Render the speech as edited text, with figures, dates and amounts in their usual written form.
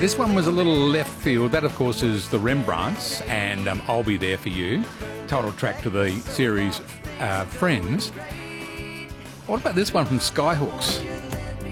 This one was a little left field. That, of course, is the Rembrandts, and I'll Be There For You, title track to the series Friends. What about this one from Skyhooks?